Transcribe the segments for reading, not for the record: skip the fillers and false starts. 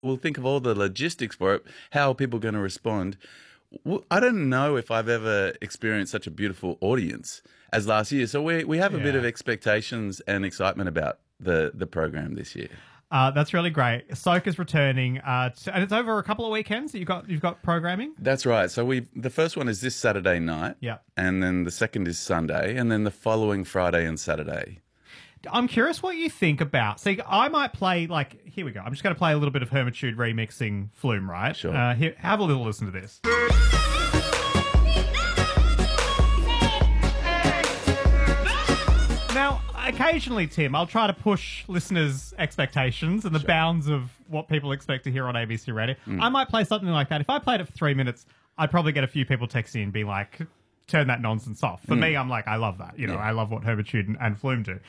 we'll think of all the logistics for it. How are people going to respond? I don't know if I've ever experienced such a beautiful audience as last year. So we have a bit of expectations and excitement about the program this year. That's really great. Soak is returning, and it's over a couple of weekends that you've got programming. That's right. So the first one is this Saturday night, and then the second is Sunday, and then the following Friday and Saturday. I'm curious what you think about. See, I might play here we go. I'm just going to play a little bit of Hermitude remixing Flume, right? Sure. Here, have a little listen to this. Now, occasionally, Tim, I'll try to push listeners' expectations and the bounds of what people expect to hear on ABC Radio. I might play something like that. If I played it for 3 minutes, I'd probably get a few people texting and be like, turn that nonsense off. For me, I'm like, I love that. I love what Hermitude and Flume do.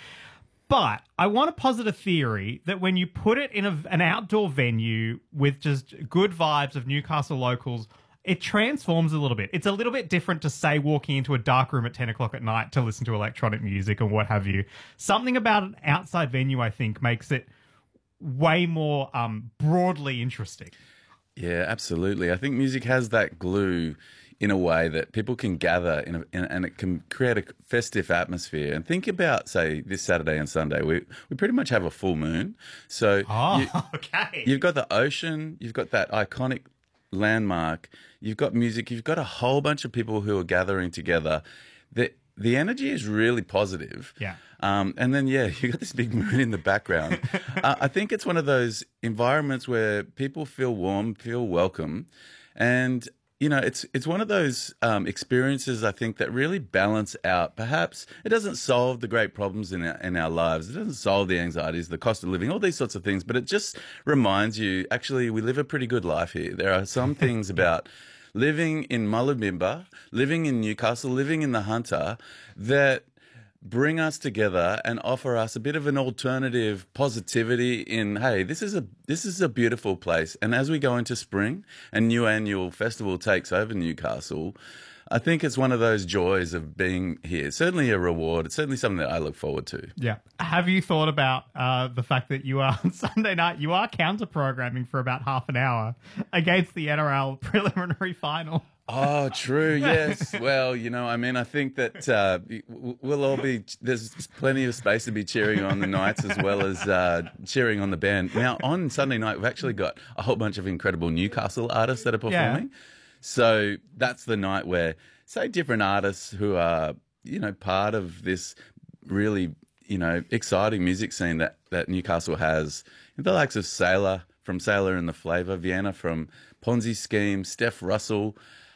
But I want to posit a theory that when you put it in an outdoor venue with just good vibes of Newcastle locals, it transforms a little bit. It's a little bit different to, say, walking into a dark room at 10 o'clock at night to listen to electronic music and what have you. Something about an outside venue, I think, makes it way more broadly interesting. Yeah, absolutely. I think music has that glue in a way that people can gather and it can create a festive atmosphere. And think about, say, this Saturday and Sunday. We pretty much have a full moon. So okay. You've got the ocean, you've got that iconic landmark, you've got music, you've got a whole bunch of people who are gathering together. The energy is really positive. Yeah. And then, you've got this big moon in the background. I think it's one of those environments where people feel warm, feel welcome. And, it's one of those experiences, I think, that really balance out. Perhaps it doesn't solve the great problems in our lives. It doesn't solve the anxieties, the cost of living, all these sorts of things. But it just reminds you, actually, we live a pretty good life here. There are some things about living in Mullumbimba, living in Newcastle, living in the Hunter, that bring us together and offer us a bit of an alternative positivity in, hey, this is a beautiful place. And as we go into spring and new annual festival takes over Newcastle, I think it's one of those joys of being here. It's certainly a reward. It's certainly something that I look forward to. Yeah. Have you thought about the fact that you are, on Sunday night, you are counter-programming for about half an hour against the NRL preliminary final? Oh, true. Yes. Well, I think that we'll all there's plenty of space to be cheering on the Knights as well as cheering on the band. Now, on Sunday night, we've actually got a whole bunch of incredible Newcastle artists that are performing. Yeah. So that's the night where, say, different artists who are, part of this really, exciting music scene that Newcastle has. The likes of Sailor from Sailor and the Flavour, Vienna from Ponzi Scheme, Steph Russell,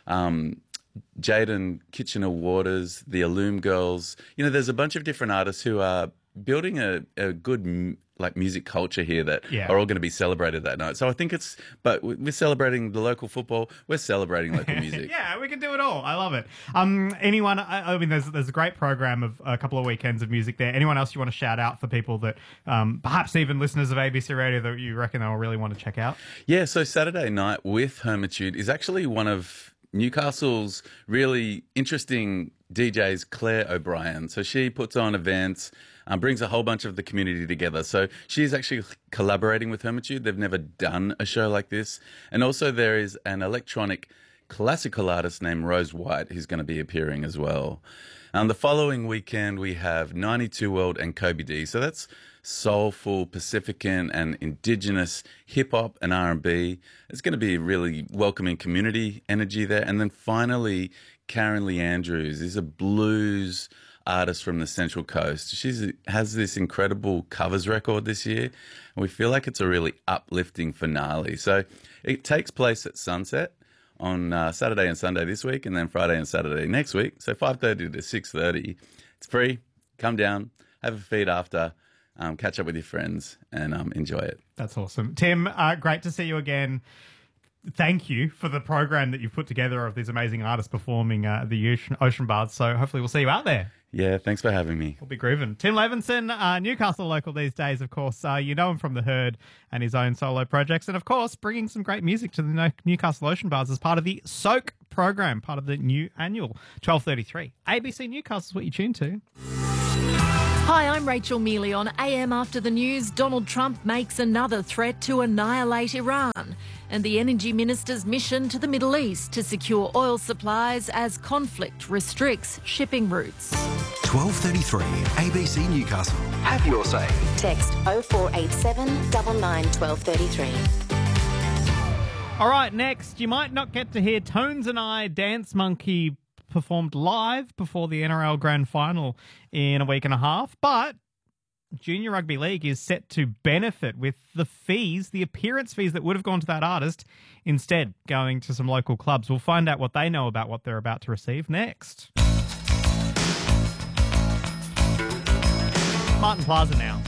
Jaden Kitchener-Waters, the Illume Girls. There's a bunch of different artists who are building a good music culture here that are all going to be celebrated that night. So I think but we're celebrating the local football. We're celebrating local music. Yeah, we can do it all. I love it. Anyone? I mean, there's a great program of a couple of weekends of music there. Anyone else you want to shout out for people that perhaps even listeners of ABC Radio that you reckon they'll really want to check out? Yeah. So Saturday night with Hermitude is actually one of Newcastle's really interesting DJs, Claire O'Brien. So she puts on events, brings a whole bunch of the community together. So she's actually collaborating with Hermitude. They've never done a show like this. And also there is an electronic classical artist named Rose White who's going to be appearing as well. The following weekend we have 92 World and Kobe D. So that's soulful, Pacifican and indigenous hip-hop and R&B. It's going to be really welcoming community energy there. And then finally, Karen Lee Andrews is a blues artist from the Central Coast. She has this incredible covers record this year, and we feel like it's a really uplifting finale. So it takes place at sunset on Saturday and Sunday this week, and then Friday and Saturday next week. So 5:30 to 6:30. It's free. Come down, have a feed after, catch up with your friends, and enjoy it. That's awesome. Tim, great to see you again. Thank you for the program that you've put together of these amazing artists performing the Ocean Baths. So hopefully we'll see you out there. Yeah, thanks for having me. We'll be grooving. Tim Levinson, Newcastle local these days, of course. You know him from The Herd and his own solo projects. And, of course, bringing some great music to the Newcastle Ocean Baths as part of the Soak program, part of the new annual 12:33. ABC Newcastle is what you tune to. Hi, I'm Rachel Mealy on AM After the News. Donald Trump makes another threat to annihilate Iran and the energy minister's mission to the Middle East to secure oil supplies as conflict restricts shipping routes. 12:33 ABC Newcastle. Have your say. Text 0487 99 1233. All right, next, you might not get to hear Tones and I Dance Monkey performed live before the NRL Grand Final in a week and a half, but Junior Rugby League is set to benefit with the fees, the appearance fees that would have gone to that artist, instead going to some local clubs. We'll find out what they know about what they're about to receive next. Martin Plaza now.